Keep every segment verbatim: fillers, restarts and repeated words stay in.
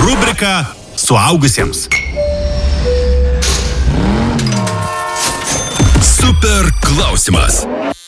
Rubrika suaugusiems. Super klausimas.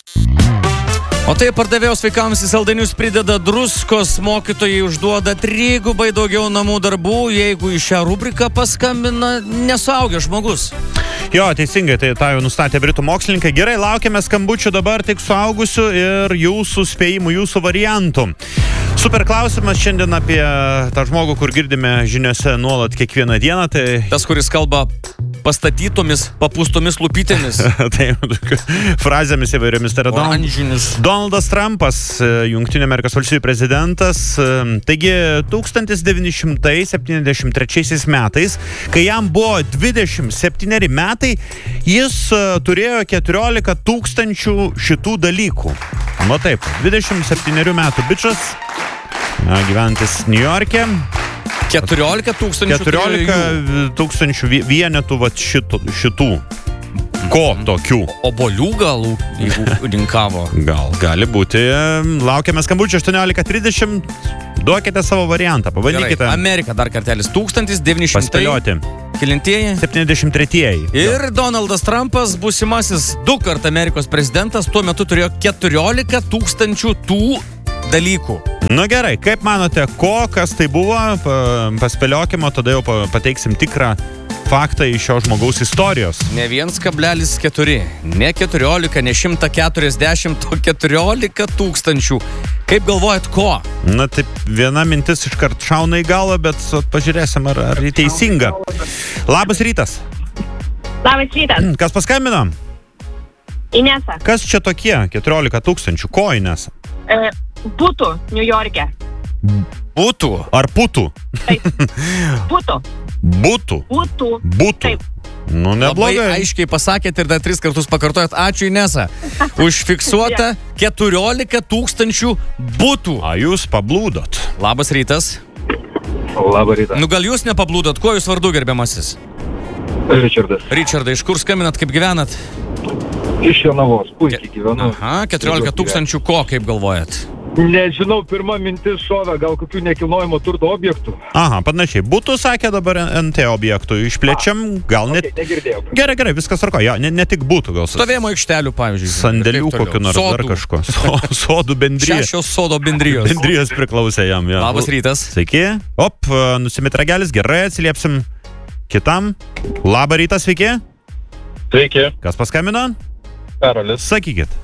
O tai pardavėjos vaikams į saldainius prideda druskos, mokytojai užduoda trigubai daugiau namų darbų, jeigu į šią rubriką paskambina nesuaugęs žmogus. Jo, teisingai, tai tą jau nustatė britų mokslininkai. Gerai, laukiame skambučių dabar tik suaugusių ir jūsų spėjimų, jūsų variantų. Super klausimas šiandien apie tą žmogų, kur girdime žiniose nuolat kiekvieną dieną. Tai... Tas, kuris kalba pastatytomis, papūstomis lupytėmis. Tai frazėmis įvairiomis. Tai yra Oranžinis. Donaldas Trumpas, Jungtinių Amerikos valstijų prezidentas. Taigi, tūkstantis devyni šimtai septyniasdešimt trečiaisiais metais, kai jam buvo dvidešimt septyneri metai, jis turėjo keturiolika tūkstančių šitų dalykų. Va taip, dvidešimt septynerių metų bičas, gyvenantis Niujorke. keturiolika tūkstančių keturiolika tūkstančių vienetų vat šitų, šitų. Ko tokių? Obolių gal, jeigu rinkavo. Gal, gali būti. Laukiame skambučio aštuoniolika trisdešimt. Duokite savo variantą, pabandykite. Gerai, Amerika dar kartelis. tūkstantis devyni šimtai Paspėlioti. Kelintieji? septyniasdešimt tretieji. Ir Donaldas Trumpas, būsimasis du kart Amerikos prezidentas, tuo metu turėjo keturiolika tūkstančių tų dalykų. Nu gerai, kaip manote, ko, kas tai buvo? Paspėliokime, tada jau pateiksim tikrą faktą iš šio žmogaus istorijos. Ne vienas kablelis keturi, ne keturiolika, ne šimtas keturiasdešimt, o keturiolika tūkstančių. Kaip galvojat, ko? Na taip, viena mintis iškart šauna į galvą, bet pažiūrėsim, ar, ar teisinga. Labas rytas. Labas rytas. Kas paskambino? Inesa. Kas čia tokie? keturiolika tūkstančių. Ko, Inesa? E, būtų Niujorke. Būtų. Ar putų? Taip. Būtų. Būtų. Būtų. Būtų. Taip. Nu, neblogai. Labai aiškiai pasakėt ir dar tris kartus pakartojat. Ačiū, Inesa. Užfiksuota keturiolika tūkstančių būtų. A, jūs pablūdot. Labas rytas. Labą rytą. Nu, gal jūs nepablūdot? Kuo jūs vardu, gerbiamasis? Ričardas. Richardai, iš kur skambinat, kaip gyvenat? Iš Jonavos, puikiai gyvenu. Aha, keturiolika tūkstančių ko, kaip galvojat? Nežinau, pirma mintis šovė, gal kokių nekilnojimo turto objektų. Aha, panašiai. Būtų, sakė dabar N T objektų. Išplečiam, gal net... Okay, negirdėjau. Gerai, gerai, viskas tvarko. Ja, ne, ne tik būtų, gal... Stovėjimo aikštelių, pavyzdžiui. Sandėlių kokių nors Sodų. dar kažko. So, sodų bendrijos. Šešios sodo bendrijos. Bendrijos priklausė jam. Ja. Labas rytas. Sveiki. Op, nusimit ragelis, gerai, atsiliepsim kitam. Labą rytą, sveiki. Sveiki, Kas paskambino? Karolis. Sakykit.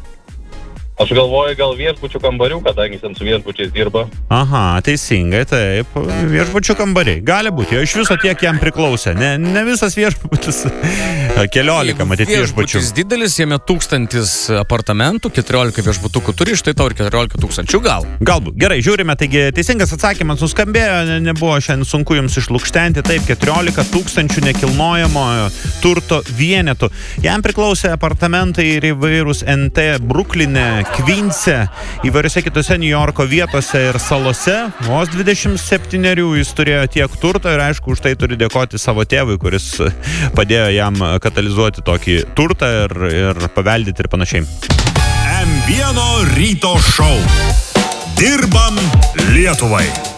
Aš galvoju, gal viešbučių kambarių, kadangi ten su viešbučiais dirba. Aha, teisingai, taip. Viešbučių kambariai. Gali būti. Jo iš viso tiek jam priklausė. Ne, ne visas viešbutis. Keliolika, matyti, viešbučių. Viešbutis didelis, jame tūkstantis apartamentų, keturiolika viešbutukų turi, štai tau ir keturiolika tūkstančių gal. Galbūt. Gerai, žiūrime. Taigi, teisingas atsakymas nuskambėjo. Ne, nebuvo šiandien sunku jums išlukštenti. Taip, keturiolika tūkstančių nekilnojamojo turto vienetų. Jam priklausė apartamentai ir įvairūs N T Brukline, Kvinse, įvairiose kitose Niujorko vietose ir salose. Vos dvidešimt septynerių jis turėjo tiek turto ir aišku, už tai turi dėkoti savo tėvui, kuris padėjo jam katalizuoti tokį turtą ir, ir paveldyti ir panašiai. M vieno ryto šou. Dirbam Lietuvai.